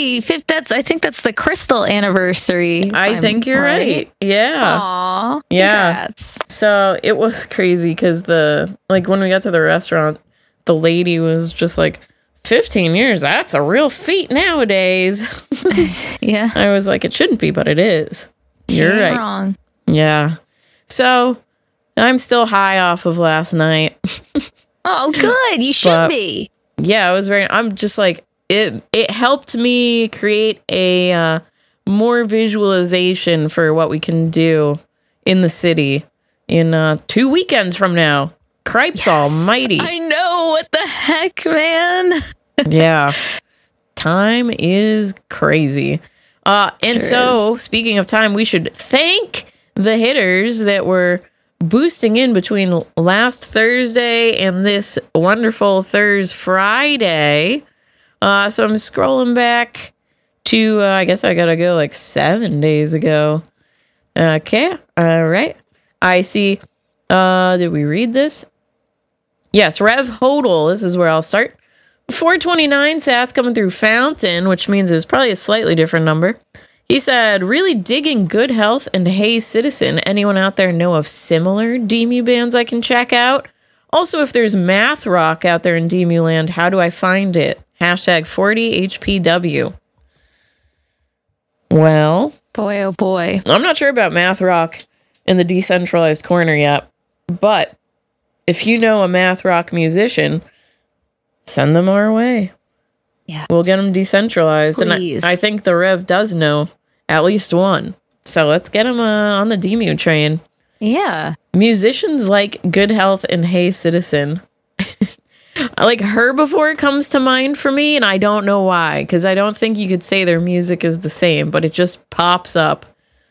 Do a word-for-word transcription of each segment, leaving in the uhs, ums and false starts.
actually fifth. That's I think that's the Crystal anniversary. I I'm think you're right. right. Yeah. Aw. Yeah. Congrats. So it was crazy because the like when we got to the restaurant, the lady was just like, fifteen years, that's a real feat nowadays. Yeah. I was like, it shouldn't be, but it is. She You're ain't right. wrong. Yeah. So I'm still high off of last night. Oh, good. You should But, be. Yeah, I was very, I'm just like, it, it helped me create a uh, more visualization for what we can do in the city in uh, two weekends from now. Cripes Yes. almighty. I know. What the heck, man? Yeah. Time is crazy. Uh, and Sure so, is. speaking of time, we should thank the hitters that were boosting in between last Thursday and this wonderful Thursday Friday. Uh, so I'm scrolling back to, uh, I guess I gotta go like seven days ago. Okay. All right. I see. Uh, did we read this? Yes, Rev Hodel. This is where I'll start. four twenty-nine sats coming through Fountain, which means it's probably a slightly different number. He said, really digging Good Health and Hey Citizen. Anyone out there know of similar D M U bands I can check out? Also, if there's math rock out there in D M U land, how do I find it? Hashtag forty H P W. Well, Boy, oh boy. I'm not sure about math rock in the decentralized corner yet, but if you know a math rock musician, send them our way. Yeah. We'll get them decentralized. Please. And I, I think the Rev does know at least one. So let's get him uh, on the D M U train. Yeah. Musicians like Good Health and Hey Citizen. Like Herbivore comes to mind for me, and I don't know why, because I don't think you could say their music is the same, but it just pops up.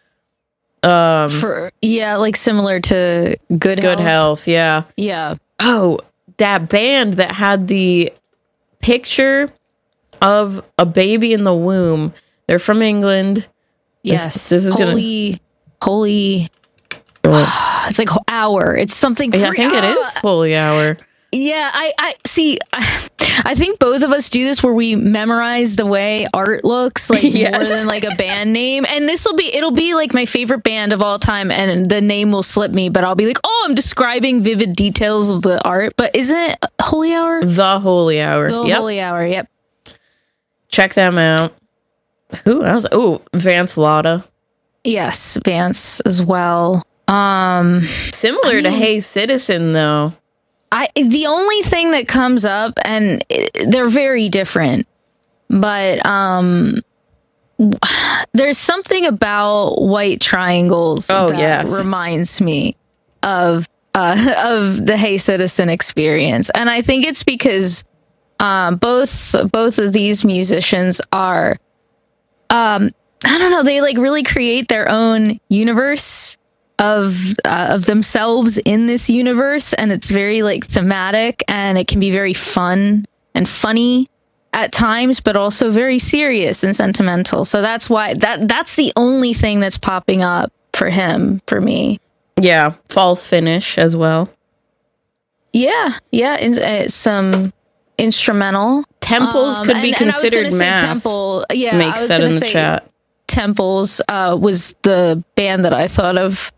Um, For yeah, like similar to Good Good Health. Health, yeah. Yeah. Oh, that band that had the picture of a baby in the womb. They're from England. Yes. This, this is holy, gonna. holy. It's like hour. It's something. Yeah, I think it Ah! is Holy Hour. Yeah, I, I see. I, I think both of us do this where we memorize the way art looks, like Yes. more than like a band name. And this will be, it'll be like my favorite band of all time, and the name will slip me, but I'll be like, oh, I'm describing vivid details of the art. But isn't it Holy Hour? The Holy Hour. The Yep. Holy Hour. Yep. Check them out. Who else? Oh, Vance Lotta. Yes, Vance as well. Um, Similar I to mean- Hey Citizen, though. I the only thing that comes up, and it, they're very different, but um, there's something about White Triangles Oh, that yes. reminds me of uh, of the Hey Citizen experience, and I think it's because um, both both of these musicians are, um, I don't know, they like really create their own universe of uh, of themselves in this universe, and it's very like thematic, and it can be very fun and funny at times, but also very serious and sentimental. So that's why that that's the only thing that's popping up for him for me. Yeah, False Finish as well. Yeah, yeah, in, uh, some instrumental Temples Um, could and- be and I was considered gonna say math. Temple, yeah, I Makes was that gonna in the say chat. Temples uh, was the band that I thought of.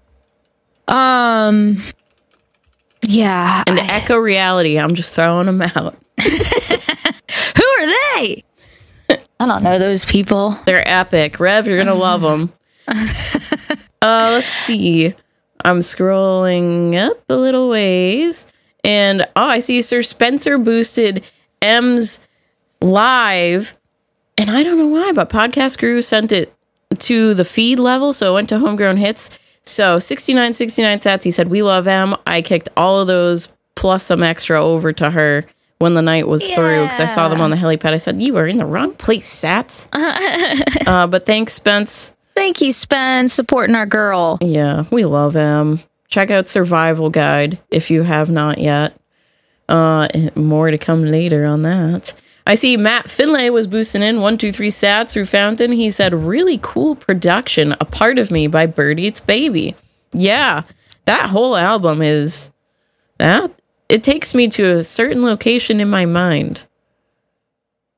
Um, yeah. And I- Echo Reality, I'm just throwing them out. who are they? I don't know those people. They're epic. Rev, you're going to love them. uh, let's see. I'm scrolling up a little ways. And, oh, I see Sir Spencer boosted M's live. And I don't know why, but Podcast Guru sent it to the feed level. So it went to Homegrown Hits. So sixty-nine sixty-nine sats, he said, we love M. I kicked all of those plus some extra over to her when the night was through, because I saw them on the helipad. I said, you were in the wrong place, sats. uh, but thanks, Spence. Thank you, Spen, supporting our girl. Yeah, we love M. Check out Survival Guide if you have not yet. Uh, more to come later on that. I see Matt Finlay was boosting in one two three sats through Fountain. He said, really cool production, A Part of Me by Bird Eats Baby. Yeah, that whole album is that it takes me to a certain location in my mind.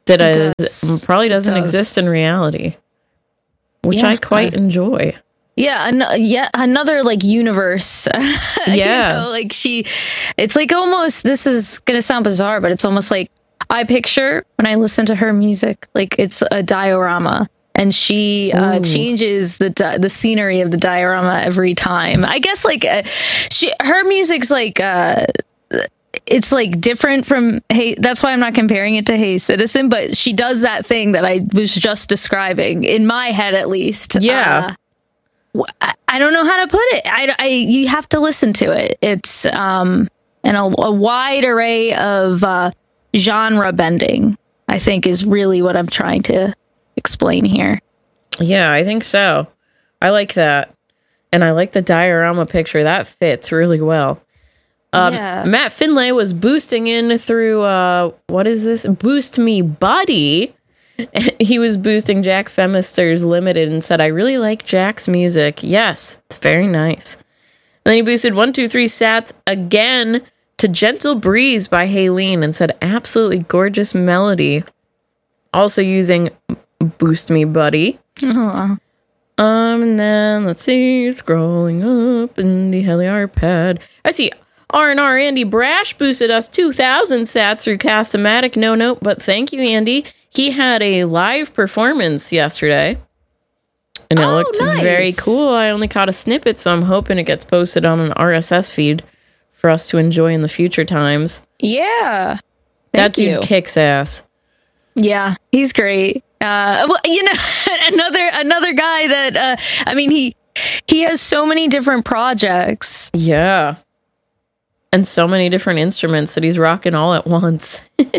that It is does. probably doesn't does. exist in reality, which Yeah, I quite uh, enjoy. Yeah, an- yeah, another like universe. Yeah. You know, like she, it's like almost, this is gonna sound bizarre, but it's almost like I picture when I listen to her music, like it's a diorama, and she uh, Ooh. changes the di- the scenery of the diorama every time. I guess like uh, she, her music's like. Uh, it's like different from Hey, that's why I'm not comparing it to Hey Citizen, but she does that thing that I was just describing in my head, at least. Yeah. Uh, I, I don't know how to put it. I, I you have to listen to it. It's um and a, a wide array of uh, genre bending, I think, is really what I'm trying to explain here. Yeah, I think so. I like that. And I like the diorama picture. That fits really well. Um, Yeah. Matt Finlay was boosting in through, uh, what is this? Boost Me Buddy. He was boosting Jack Femister's Limited and said, I really like Jack's music. Yes, it's very nice. And then he boosted one two three sats again to Gentle Breeze by Haylene and said, absolutely gorgeous melody. Also using Boost Me Buddy. Uh-huh. Um, and then let's see, scrolling up in the Heliar pad. I see R and R Andy Brash boosted us two thousand sats through Cast-O-Matic. No note, but thank you, Andy. He had a live performance yesterday, and it Oh, looked nice. very cool. I only caught a snippet, so I'm hoping it gets posted on an R S S feed for us to enjoy in the future times. Yeah. That Thank dude you. kicks ass. Yeah, he's great. Uh, well, you know, another another guy that uh, I mean, he he has so many different projects. Yeah. And so many different instruments that he's rocking all at once.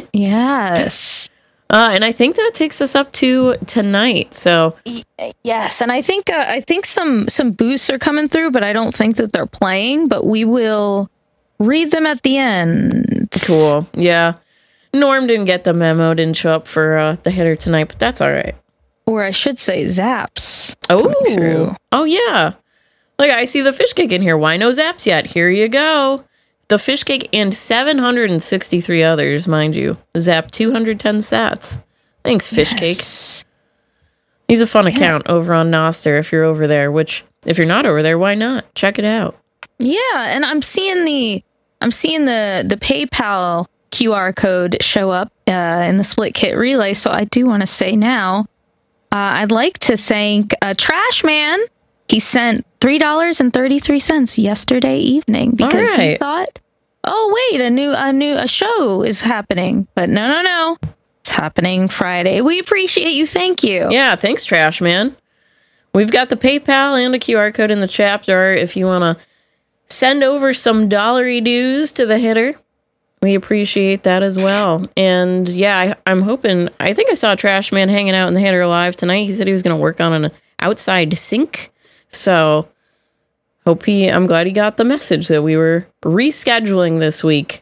Yes. Uh, and I think that takes us up to tonight. So Yes, and I think uh, I think some some boosts are coming through, but I don't think that they're playing. But we will read them at the end. cool. Yeah. Norm didn't get the memo, didn't show up for uh, the hitter tonight, but that's all right. Or I should say zaps. Oh, coming through. oh yeah. Look, I see the fish cake in here. Why no zaps yet? Here you go. The fish cake and seven hundred sixty-three others, mind you. Zap two hundred ten sats. Thanks, fish cake. Yes. He's a fun account over on Noster if you're over there, which if you're not over there, why not? Check it out. Yeah, and I'm seeing the I'm seeing the the PayPal Q R code show up uh, in the split kit relay. So I do want to say now, uh, I'd like to thank uh, Trash Man. He sent three dollars and thirty three cents yesterday evening because he right. thought, "Oh wait, a new a new a show is happening." But no, no, no, it's happening Friday. We appreciate you. Thank you. Yeah, thanks, Trash Man. We've got the PayPal and a Q R code in the chapter if you want to send over some dollary dues to the hitter. We appreciate that as well. And yeah, I, I'm hoping, I think I saw Trash Man hanging out in the hitter live tonight. He said he was going to work on an outside sink. So hope he, I'm glad he got the message that we were rescheduling this week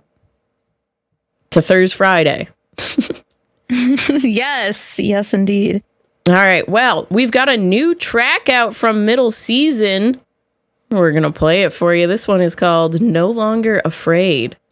to Thursday, Friday. yes, yes, indeed. All right. Well, we've got a new track out from Middle Season. We're going to play it for you. This one is called No Longer Afraid.